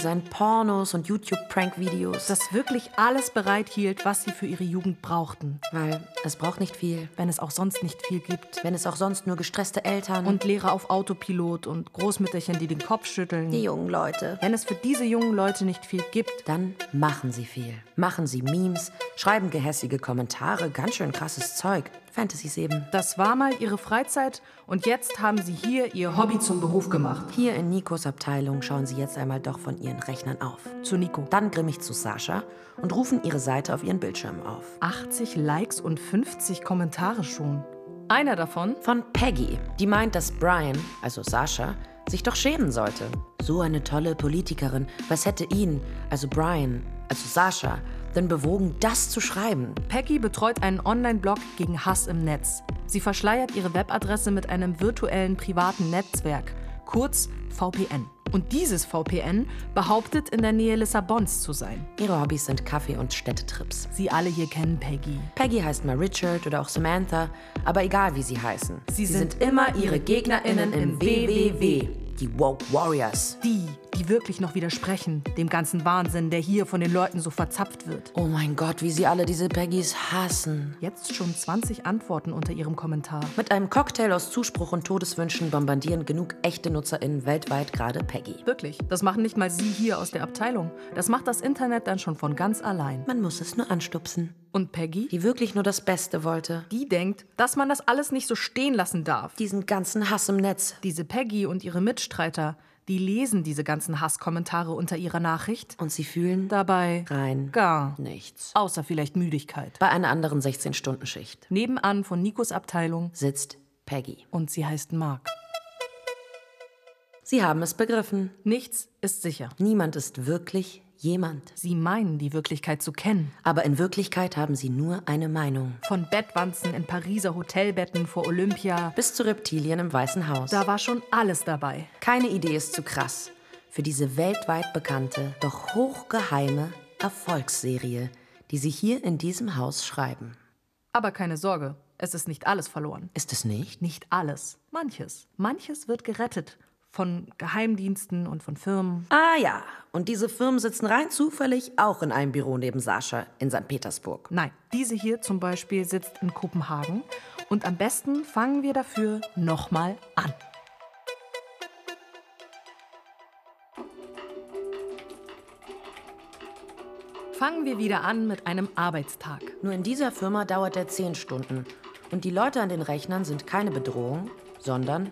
seinen Pornos und YouTube-Prank-Videos. Das wirklich alles bereithielt, was sie für ihre Jugend brauchten. Weil es braucht nicht viel. Wenn es auch sonst nicht viel gibt. Wenn es auch sonst nur gestresste Eltern und Lehrer auf Autopilot und Großmütterchen, die den Kopf schütteln. Die jungen Leute. Wenn es für diese jungen Leute nicht viel gibt, dann machen sie viel. Machen sie Memes, schreiben gehässige Kommentare, ganz schön krasses Zeug. Fantasies eben. Das war mal ihre Freizeit und jetzt haben sie hier ihr Hobby zum Beruf gemacht. Hier in Nikos Abteilung schauen sie jetzt einmal doch von ihren Rechnern auf. Zu Nico. Dann grimmig zu Sascha und rufen ihre Seite auf ihren Bildschirmen auf. 80 Likes und 50 Kommentare schon. Einer davon von Peggy, die meint, dass Brian, also Sascha, sich doch schämen sollte. So eine tolle Politikerin. Was hätte ihn, also Brian, also Sascha, denn bewogen, das zu schreiben? Peggy betreut einen Online-Blog gegen Hass im Netz. Sie verschleiert ihre Webadresse mit einem virtuellen privaten Netzwerk, kurz VPN. Und dieses VPN behauptet, in der Nähe Lissabons zu sein. Ihre Hobbys sind Kaffee- und Städtetrips. Sie alle hier kennen Peggy. Peggy heißt mal Richard oder auch Samantha, aber egal wie sie heißen. Sie sind immer ihre GegnerInnen im WWW. Die Woke Warriors. Die wirklich noch widersprechen, dem ganzen Wahnsinn, der hier von den Leuten so verzapft wird. Oh mein Gott, wie sie alle diese Peggys hassen. Jetzt schon 20 Antworten unter ihrem Kommentar. Mit einem Cocktail aus Zuspruch und Todeswünschen bombardieren genug echte NutzerInnen weltweit gerade Peggy. Wirklich, das machen nicht mal sie hier aus der Abteilung. Das macht das Internet dann schon von ganz allein. Man muss es nur anstupsen. Und Peggy, die wirklich nur das Beste wollte, die denkt, dass man das alles nicht so stehen lassen darf. Diesen ganzen Hass im Netz. Diese Peggy und ihre Mitstreiter, die lesen diese ganzen Hasskommentare unter ihrer Nachricht. Und sie fühlen dabei rein gar nichts. Außer vielleicht Müdigkeit. Bei einer anderen 16-Stunden-Schicht. Nebenan von Nikos Abteilung sitzt Peggy. Und sie heißt Mark. Sie haben es begriffen. Nichts ist sicher. Niemand ist wirklich jemand. Sie meinen, die Wirklichkeit zu kennen. Aber in Wirklichkeit haben sie nur eine Meinung. Von Bettwanzen in Pariser Hotelbetten vor Olympia bis zu Reptilien im Weißen Haus. Da war schon alles dabei. Keine Idee ist zu krass für diese weltweit bekannte, doch hochgeheime Erfolgsserie, die sie hier in diesem Haus schreiben. Aber keine Sorge, es ist nicht alles verloren. Ist es nicht? Nicht alles. Manches. Manches wird gerettet. Von Geheimdiensten und von Firmen. Ah ja, und diese Firmen sitzen rein zufällig auch in einem Büro neben Sascha in St. Petersburg. Nein, diese hier zum Beispiel sitzt in Kopenhagen. Und am besten fangen wir dafür nochmal an. Fangen wir wieder an mit einem Arbeitstag. Nur in dieser Firma dauert er 10 Stunden. Und die Leute an den Rechnern sind keine Bedrohung, sondern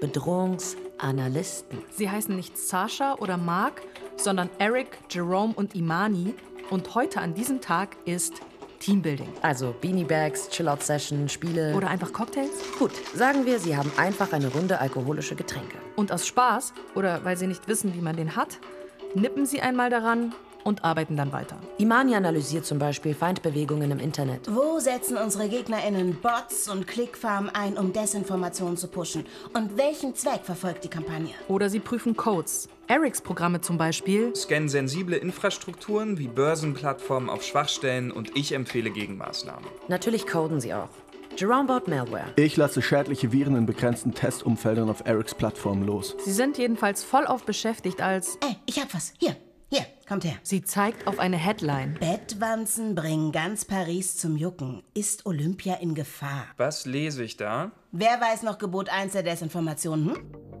Bedrohungsanalysten. Sie heißen nicht Sascha oder Mark, sondern Eric, Jerome und Imani. Und heute an diesem Tag ist Teambuilding. Also Beanie Bags, Chill-Out-Session, Spiele. Oder einfach Cocktails? Gut, sagen wir, Sie haben einfach eine Runde alkoholische Getränke. Und aus Spaß, oder weil Sie nicht wissen, wie man den hat, nippen Sie einmal daran und arbeiten dann weiter. Imani analysiert zum Beispiel Feindbewegungen im Internet. Wo setzen unsere GegnerInnen Bots und Clickfarmen ein, um Desinformationen zu pushen? Und welchen Zweck verfolgt die Kampagne? Oder sie prüfen Codes. Erics Programme zum Beispiel scannen sensible Infrastrukturen wie Börsenplattformen auf Schwachstellen und ich empfehle Gegenmaßnahmen. Natürlich coden sie auch. Jerome baut Malware. Ich lasse schädliche Viren in begrenzten Testumfeldern auf Erics Plattform los. Sie sind jedenfalls vollauf beschäftigt als... Ey, ich hab was. Hier, kommt her. Sie zeigt auf eine Headline. Bettwanzen bringen ganz Paris zum Jucken. Ist Olympia in Gefahr? Was lese ich da? Wer weiß noch Gebot 1 der Desinformation,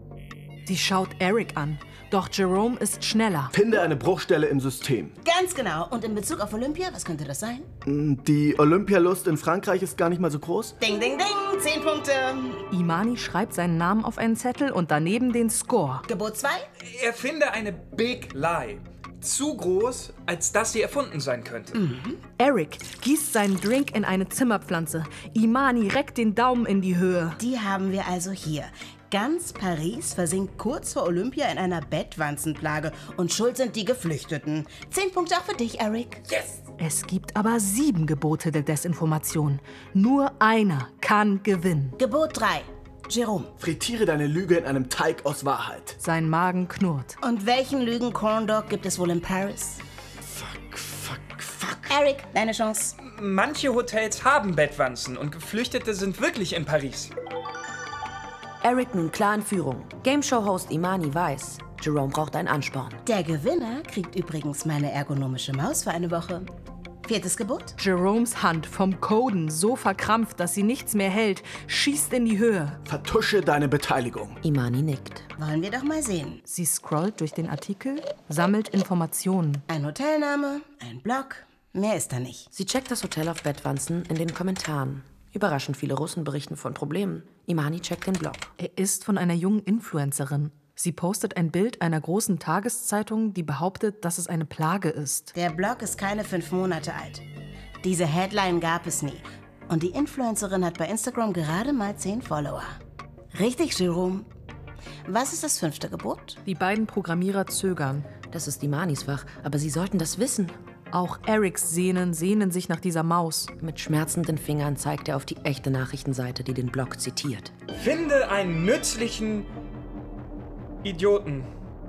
Sie schaut Eric an. Doch Jerome ist schneller. Finde eine Bruchstelle im System. Ganz genau. Und in Bezug auf Olympia, was könnte das sein? Die Olympialust in Frankreich ist gar nicht mal so groß. Ding, ding, ding. 10 Punkte. Imani schreibt seinen Namen auf einen Zettel und daneben den Score. Gebot 2? Erfinde eine Big Lie. Zu groß, als dass sie erfunden sein könnte. Eric gießt seinen Drink in eine Zimmerpflanze. Imani reckt den Daumen in die Höhe. Die haben wir also hier. Ganz Paris versinkt kurz vor Olympia in einer Bettwanzenplage und schuld sind die Geflüchteten. 10 Punkte auch für dich, Eric. Yes! Es gibt aber 7 Gebote der Desinformation. Nur einer kann gewinnen. Gebot 3. Jerome. Frittiere deine Lüge in einem Teig aus Wahrheit. Sein Magen knurrt. Und welchen Lügen-Corndog gibt es wohl in Paris? Fuck. Eric, deine Chance. Manche Hotels haben Bettwanzen und Geflüchtete sind wirklich in Paris. Eric nun klar in Führung. Gameshow-Host Imani weiß, Jerome braucht einen Ansporn. Der Gewinner kriegt übrigens meine ergonomische Maus für eine Woche. 4. Gebot? Jeromes Hand vom Coden so verkrampft, dass sie nichts mehr hält, schießt in die Höhe. Vertusche deine Beteiligung. Imani nickt. Wollen wir doch mal sehen. Sie scrollt durch den Artikel, sammelt Informationen. Ein Hotelname, ein Blog, mehr ist da nicht. Sie checkt das Hotel auf Bettwanzen in den Kommentaren. Überraschend viele Russen berichten von Problemen. Imani checkt den Blog. Er ist von einer jungen Influencerin. Sie postet ein Bild einer großen Tageszeitung, die behauptet, dass es eine Plage ist. Der Blog ist keine 5 Monate alt. Diese Headline gab es nie. Und die Influencerin hat bei Instagram gerade mal 10 Follower. Richtig, Jerome. Was ist das 5. Gebot? Die beiden Programmierer zögern. Das ist Imanis Fach, aber sie sollten das wissen. Auch Erics Sehnen sehnen sich nach dieser Maus. Mit schmerzenden Fingern zeigt er auf die echte Nachrichtenseite, die den Blog zitiert. Finde einen nützlichen Idioten.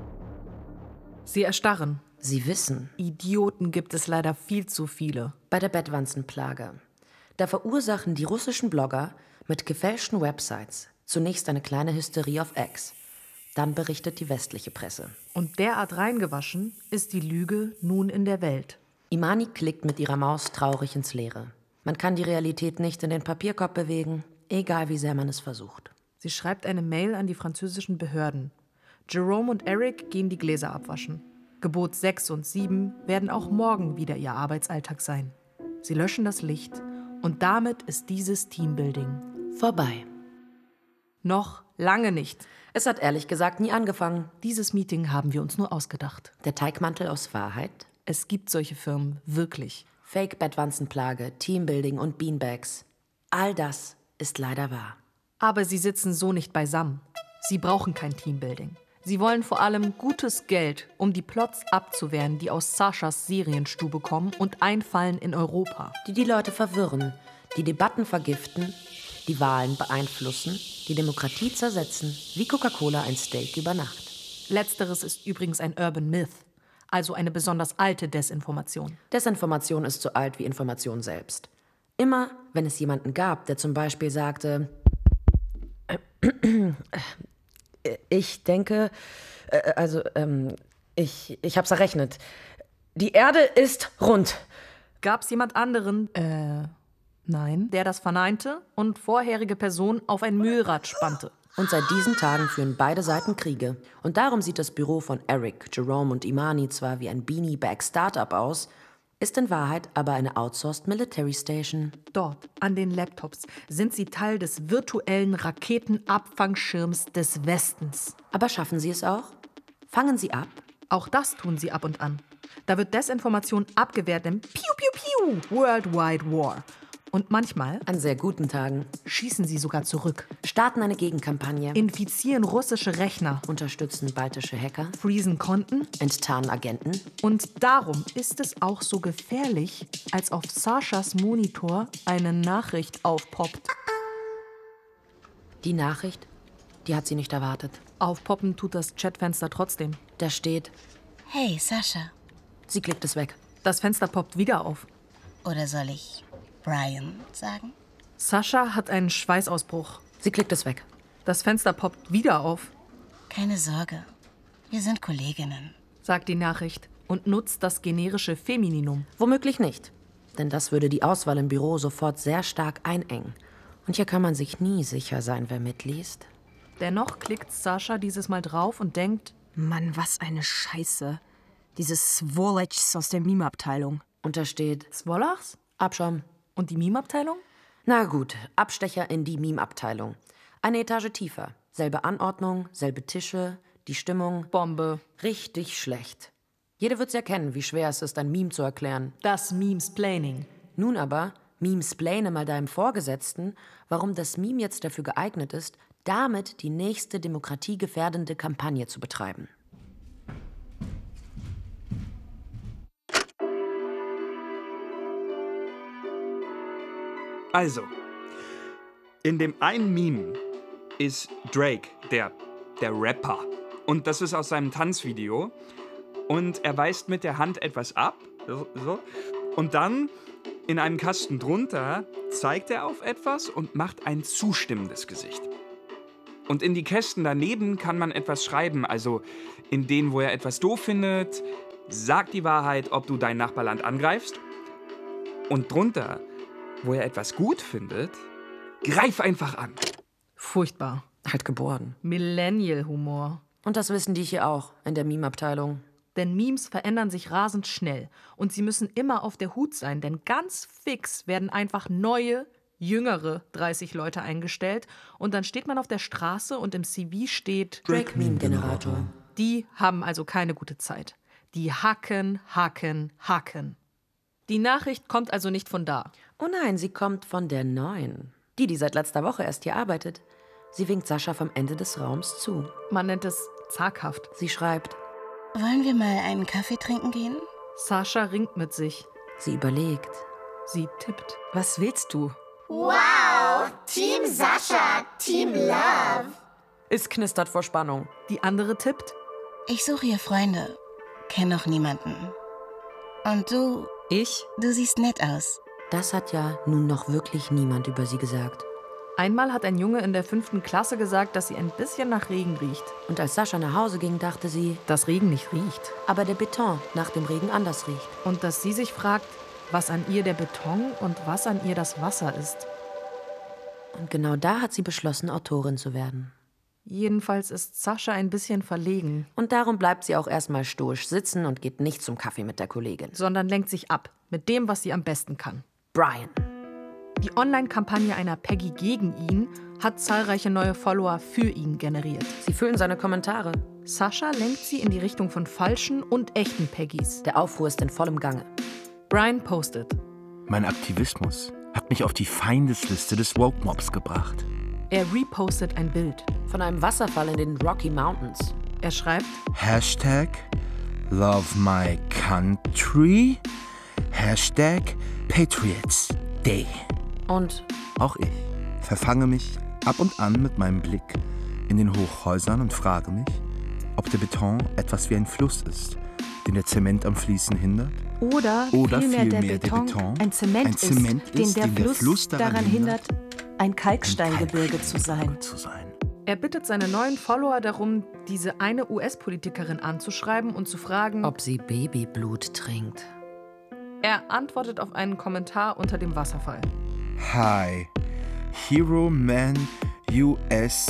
Sie erstarren. Sie wissen, Idioten gibt es leider viel zu viele. bei der Bettwanzenplage. Da verursachen die russischen Blogger mit gefälschten Websites zunächst eine kleine Hysterie auf X. Dann berichtet die westliche Presse. Und derart reingewaschen ist die Lüge nun in der Welt. Imani klickt mit ihrer Maus traurig ins Leere. Man kann die Realität nicht in den Papierkorb bewegen, egal wie sehr man es versucht. Sie schreibt eine Mail an die französischen Behörden. Jerome und Eric gehen die Gläser abwaschen. Gebot 6 und 7 werden auch morgen wieder ihr Arbeitsalltag sein. Sie löschen das Licht und damit ist dieses Teambuilding Vorbei. noch lange nicht. Es hat ehrlich gesagt nie angefangen. Dieses Meeting haben wir uns nur ausgedacht. Der Teigmantel aus Wahrheit? Es gibt solche Firmen wirklich. Fake-Bettwanzenplage, Teambuilding und Beanbags. All das ist leider wahr. Aber sie sitzen so nicht beisammen. Sie brauchen kein Teambuilding. Sie wollen vor allem gutes Geld, um die Plots abzuwehren, die aus Saschas Serienstube kommen und einfallen in Europa. Die Leute verwirren, die Debatten vergiften, die Wahlen beeinflussen, die Demokratie zersetzen, wie Coca-Cola ein Steak über Nacht. Letzteres ist übrigens ein Urban Myth, also eine besonders alte Desinformation. Desinformation ist so alt wie Information selbst. Immer, wenn es jemanden gab, der zum Beispiel sagte, ich denke, ich hab's errechnet. Die Erde ist rund. Gab's jemand anderen, nein, der das verneinte und vorherige Person auf ein Mühlrad spannte? Und seit diesen Tagen führen beide Seiten Kriege. Und darum sieht das Büro von Eric, Jerome und Imani zwar wie ein Beanie-Bag-Startup aus, ist in Wahrheit aber eine outsourced Military Station. Dort, an den Laptops, sind sie Teil des virtuellen Raketenabfangschirms des Westens. Aber schaffen sie es auch? Fangen sie ab? Auch das tun sie ab und an. Da wird Desinformation abgewehrt im Piu-Piu-Piu World Wide War. Und manchmal An sehr guten Tagen. schießen sie sogar zurück, Starten eine Gegenkampagne. infizieren russische Rechner, Unterstützen baltische Hacker. freezen Konten. Enttarnen Agenten. Und darum ist es auch so gefährlich, als auf Saschas Monitor eine Nachricht aufpoppt. Die Nachricht, die hat sie nicht erwartet. Aufpoppen tut das Chatfenster trotzdem. Da steht, Hey, Sascha. sie klickt es weg. Das Fenster poppt wieder auf. Oder soll ich Brian sagen? Sascha hat einen Schweißausbruch. Sie klickt es weg. Das Fenster poppt wieder auf, Keine Sorge. Wir sind Kolleginnen. sagt die Nachricht und nutzt das generische Femininum. Womöglich nicht. Denn das würde die Auswahl im Büro sofort sehr stark einengen. Und hier kann man sich nie sicher sein, wer mitliest. Dennoch klickt Sascha dieses Mal drauf und denkt, Mann, was eine Scheiße. Diese Swolets aus der Meme-Abteilung. Und da steht, Swolachs? Abschaum. Und die Meme-Abteilung? Na gut, Abstecher in die Meme-Abteilung. Eine Etage tiefer. Selbe Anordnung, selbe Tische, die Stimmung Bombe. richtig schlecht. Jeder wird's erkennen, wie schwer es ist, ein Meme zu erklären. Das Memesplaining. Nun aber, memesplaine mal deinem Vorgesetzten, warum das Meme jetzt dafür geeignet ist, damit die nächste demokratiegefährdende Kampagne zu betreiben. Also, in dem einen Meme ist Drake, der Rapper. Und das ist aus seinem Tanzvideo. Und er weist mit der Hand etwas ab. So. Und dann, in einem Kasten drunter, zeigt er auf etwas und macht ein zustimmendes Gesicht. Und in die Kästen daneben kann man etwas schreiben, also in denen, wo er etwas doof findet, sag die Wahrheit, ob du dein Nachbarland angreifst. Und drunter, wo er etwas gut findet, greif einfach an. Furchtbar. Halt geboren. Millennial-Humor. Und das wissen die hier auch in der Meme-Abteilung. Denn Memes verändern sich rasend schnell. Und sie müssen immer auf der Hut sein, denn ganz fix werden einfach neue, jüngere 30 Leute eingestellt. Und dann steht man auf der Straße und im CV steht Drake-Meme-Generator. Die haben also keine gute Zeit. Die hacken, hacken, hacken. Die Nachricht kommt also nicht von da. Oh nein, sie kommt von der Neuen. Die seit letzter Woche erst hier arbeitet. Sie winkt Sascha vom Ende des Raums zu. Man nennt es zaghaft. Sie schreibt. Wollen wir mal einen Kaffee trinken gehen? Sascha ringt mit sich. Sie überlegt. Sie tippt. Was willst du? Wow, Team Sascha, Team Love. Es knistert vor Spannung. Die andere tippt. Ich suche hier Freunde. Kenn noch niemanden. Und du siehst nett aus. Das hat ja nun noch wirklich niemand über sie gesagt. Einmal hat ein Junge in der 5. Klasse gesagt, dass sie ein bisschen nach Regen riecht. Und als Sascha nach Hause ging, dachte sie, Dass Regen nicht riecht. aber der Beton nach dem Regen anders riecht. Und dass sie sich fragt, was an ihr der Beton und was an ihr das Wasser ist. Und genau da hat sie beschlossen, Autorin zu werden. Jedenfalls ist Sascha ein bisschen verlegen, Und darum bleibt sie auch erstmal stoisch sitzen und geht nicht zum Kaffee mit der Kollegin. sondern lenkt sich ab mit dem, was sie am besten kann. Brian. Die Online-Kampagne einer Peggy gegen ihn hat zahlreiche neue Follower für ihn generiert. Sie füllen seine Kommentare. Sascha lenkt sie in die Richtung von falschen und echten Peggys. Der Aufruhr ist in vollem Gange. Brian postet. Mein Aktivismus hat mich auf die Feindesliste des Woke-Mobs gebracht. Er repostet ein Bild. Von einem Wasserfall in den Rocky Mountains. Er schreibt, Hashtag Love My Country. Hashtag Patriots Day. Und Auch ich verfange mich ab und an mit meinem Blick in den Hochhäusern und frage mich, ob der Beton etwas wie ein Fluss ist, den der Zement am Fließen hindert. Oder vielmehr der Beton ein Zement ist, den der Fluss daran hindert, ein Kalksteingebirge zu sein. er bittet seine neuen Follower darum, diese eine US-Politikerin anzuschreiben und zu fragen, ob sie Babyblut trinkt. Er antwortet auf einen Kommentar unter dem Wasserfall. Hi, Hero Man US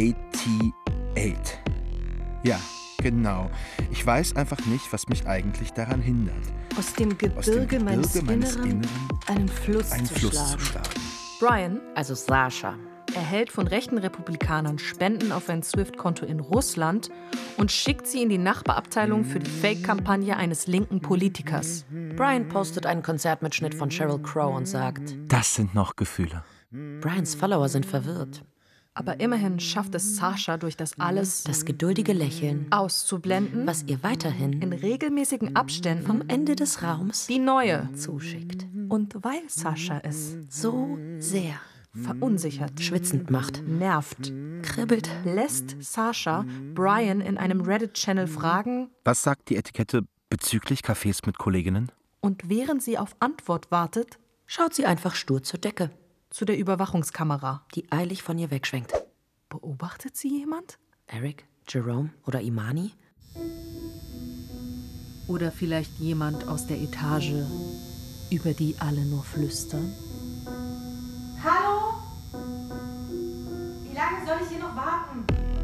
88. Ja, genau. Ich weiß einfach nicht, was mich eigentlich daran hindert, Aus dem Gebirge meines Inneren einen Fluss zu schlagen. Brian Also Sascha. erhält von rechten Republikanern Spenden auf ein SWIFT-Konto in Russland und schickt sie in die Nachbarabteilung für die Fake-Kampagne eines linken Politikers. Brian postet einen Konzertmitschnitt von Sheryl Crow und sagt, Das sind noch Gefühle. Brians Follower sind verwirrt. Aber immerhin schafft es Sascha durch das alles Das geduldige Lächeln, auszublenden, was ihr weiterhin in regelmäßigen Abständen vom Ende des Raums die neue. zuschickt. Und weil Sascha es So sehr verunsichert, schwitzend macht. nervt, Kribbelt. lässt Sascha Brian in einem Reddit-Channel fragen Was sagt die Etikette bezüglich Cafés mit Kolleginnen? und während sie auf Antwort wartet, Schaut sie einfach stur zur Decke, zu der Überwachungskamera. die eilig von ihr wegschwenkt. Beobachtet sie jemand? Eric, Jerome oder Imani? Oder vielleicht jemand aus der Etage, über die alle nur flüstern? Hallo? Wie lange soll ich hier noch warten?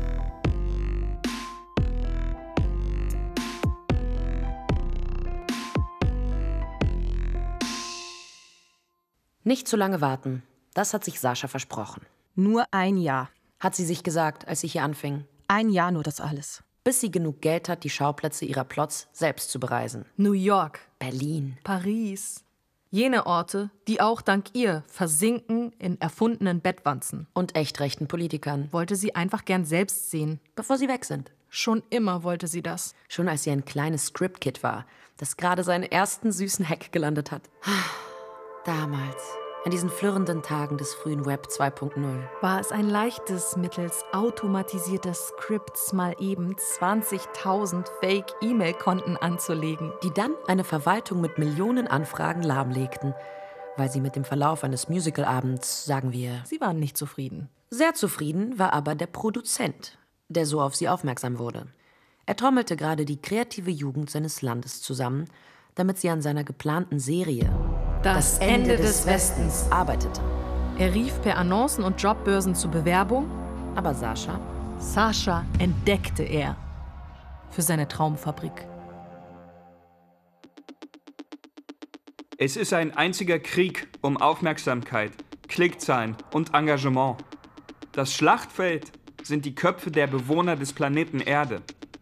Nicht zu lange warten. Das hat sich Sascha versprochen. Nur ein Jahr. Hat sie sich gesagt, als sie hier anfing. Ein Jahr nur das alles. Bis sie genug Geld hat, die Schauplätze ihrer Plots selbst zu bereisen. New York, Berlin. Paris. Jene Orte, die auch dank ihr versinken in erfundenen Bettwanzen. Und echt rechten Politikern. Wollte sie einfach gern selbst sehen. Bevor sie weg sind. Schon immer wollte sie das. Schon als sie ein kleines Script-Kit war, das gerade seinen ersten süßen Hack gelandet hat. Damals, in diesen flirrenden Tagen des frühen Web 2.0. War es ein leichtes, mittels automatisierter Scripts mal eben 20.000 Fake-E-Mail-Konten anzulegen. Die dann eine Verwaltung mit Millionen Anfragen lahmlegten, weil sie mit dem Verlauf eines Musicalabends, sagen wir... Sie waren nicht zufrieden. Sehr zufrieden war aber der Produzent, der so auf sie aufmerksam wurde. Er trommelte gerade die kreative Jugend seines Landes zusammen, damit sie an seiner geplanten Serie Das Ende des Westens arbeitete. Er rief per Annoncen und Jobbörsen zur Bewerbung. Aber Sascha entdeckte er für seine Traumfabrik. Es ist ein einziger Krieg um Aufmerksamkeit, Klickzahlen und Engagement. Das Schlachtfeld sind die Köpfe der Bewohner des Planeten Erde.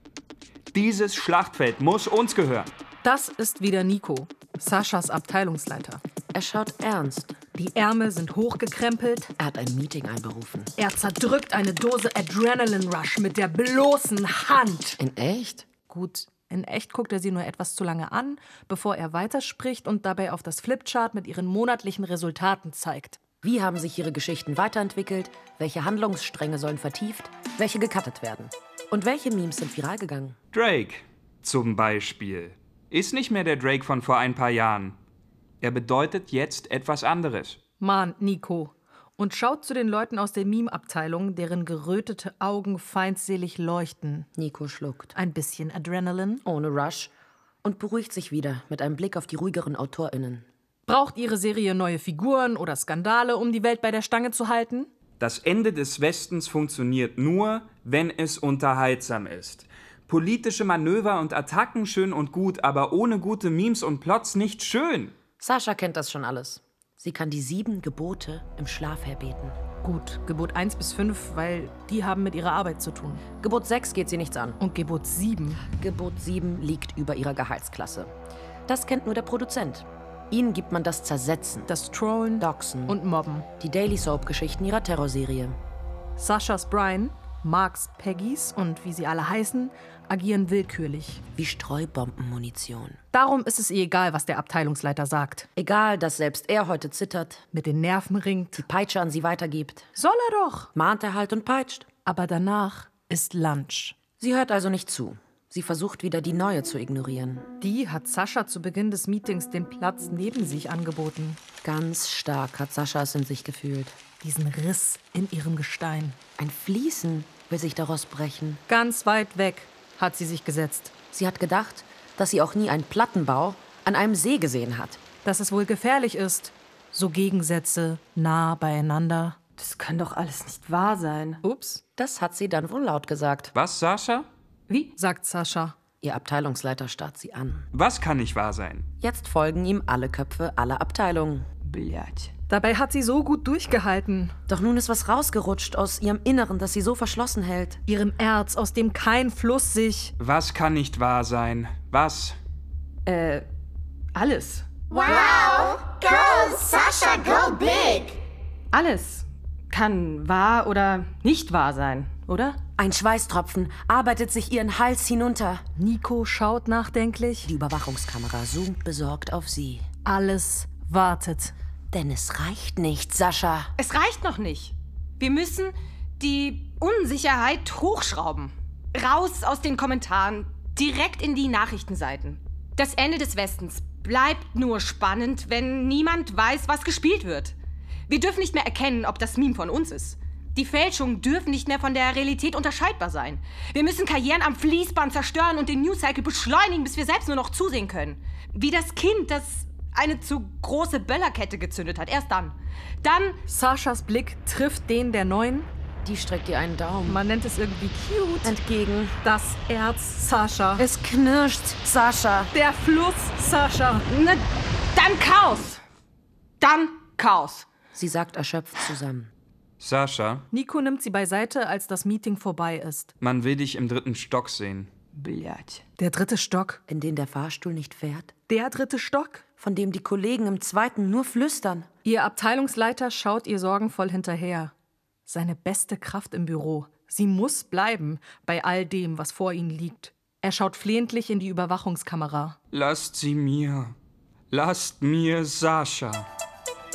Dieses Schlachtfeld muss uns gehören. Das ist wieder Nico, Saschas Abteilungsleiter. Er schaut ernst. Die Ärmel sind hochgekrempelt. Er hat ein Meeting einberufen. Er zerdrückt eine Dose Adrenaline Rush mit der bloßen Hand. In echt? Gut, in echt guckt er sie nur etwas zu lange an, bevor er weiterspricht und dabei auf das Flipchart mit ihren monatlichen Resultaten zeigt. Wie haben sich ihre Geschichten weiterentwickelt? Welche Handlungsstränge sollen vertieft? Welche gecuttet werden? Und welche Memes sind viral gegangen? Drake zum Beispiel ist nicht mehr der Drake von vor ein paar Jahren. Er bedeutet jetzt etwas anderes. Mahnt Nico und schaut zu den Leuten aus der Meme-Abteilung, deren gerötete Augen feindselig leuchten. Nico schluckt. Ein bisschen Adrenalin. Ohne Rush. Und beruhigt sich wieder mit einem Blick auf die ruhigeren AutorInnen. Braucht Ihre Serie neue Figuren oder Skandale, um die Welt bei der Stange zu halten? Das Ende des Westens funktioniert nur, wenn es unterhaltsam ist. Politische Manöver und Attacken schön und gut, aber ohne gute Memes und Plots nicht schön. Sascha kennt das schon alles. Sie kann die 7 Gebote im Schlaf herbeten. Gut, Gebot 1 bis 5, weil die haben mit ihrer Arbeit zu tun. Gebot 6 geht sie nichts an. Und Gebot 7? Gebot 7 liegt über ihrer Gehaltsklasse. Das kennt nur der Produzent. Ihnen gibt man das Zersetzen, das Trollen, Doxen und Mobben. Die Daily Soap-Geschichten ihrer Terrorserie. Saschas Brian, Marks Peggys und wie sie alle heißen, agieren willkürlich. Wie Streubombenmunition. Darum ist es ihr egal, was der Abteilungsleiter sagt. Egal, dass selbst er heute zittert. Mit den Nerven ringt. Die Peitsche an sie weitergibt. Soll er doch. Mahnt er halt und peitscht. Aber danach ist Lunch. Sie hört also nicht zu. Sie versucht wieder, die Neue zu ignorieren. Die hat Sascha zu Beginn des Meetings den Platz neben sich angeboten. Ganz stark hat Sascha es in sich gefühlt. Diesen Riss in ihrem Gestein. Ein Fließen will sich daraus brechen. Ganz weit weg hat sie sich gesetzt. Sie hat gedacht, dass sie auch nie einen Plattenbau an einem See gesehen hat. Dass es wohl gefährlich ist. So Gegensätze nah beieinander. Das kann doch alles nicht wahr sein. Ups. Das hat sie dann wohl laut gesagt. Was, Sascha? Wie? Sagt Sascha. Ihr Abteilungsleiter starrt sie an. Was kann nicht wahr sein? Jetzt folgen ihm alle Köpfe aller Abteilungen. Blöd. Dabei hat sie so gut durchgehalten. Doch nun ist was rausgerutscht aus ihrem Inneren, das sie so verschlossen hält. Ihrem Erz, aus dem kein Fluss sich... Was kann nicht wahr sein? Was? Alles. Wow! Go, Sascha, go big! Alles kann wahr oder nicht wahr sein, oder? Ein Schweißtropfen arbeitet sich ihren Hals hinunter. Nico schaut nachdenklich. Die Überwachungskamera zoomt besorgt auf sie. Alles wartet. Denn es reicht nicht, Sascha. Es reicht noch nicht. Wir müssen die Unsicherheit hochschrauben. Raus aus den Kommentaren, direkt in die Nachrichtenseiten. Das Ende des Westens bleibt nur spannend, wenn niemand weiß, was gespielt wird. Wir dürfen nicht mehr erkennen, ob das Meme von uns ist. Die Fälschungen dürfen nicht mehr von der Realität unterscheidbar sein. Wir müssen Karrieren am Fließband zerstören und den Newscycle beschleunigen, bis wir selbst nur noch zusehen können. Wie das Kind, das eine zu große Böllerkette gezündet hat. Erst dann. Dann... Saschas Blick trifft den der Neuen. Die streckt ihr einen Daumen. Man nennt es irgendwie cute. Entgegen. Das Erz Sascha. Es knirscht, Sascha. Der Fluss Sascha. Na, dann Chaos. Dann Chaos. Sie sagt erschöpft zusammen. Sascha, Nico nimmt sie beiseite, als das Meeting vorbei ist. man will dich im 3. Stock sehen. Blöd. Der 3. Stock. In den der Fahrstuhl nicht fährt? Der 3. Stock. Von dem die Kollegen im 2. nur flüstern? Ihr Abteilungsleiter schaut ihr sorgenvoll hinterher. Seine beste Kraft im Büro. Sie muss bleiben bei all dem, was vor ihnen liegt. Er schaut flehentlich in die Überwachungskamera. Lasst sie mir. Lasst mir Sascha.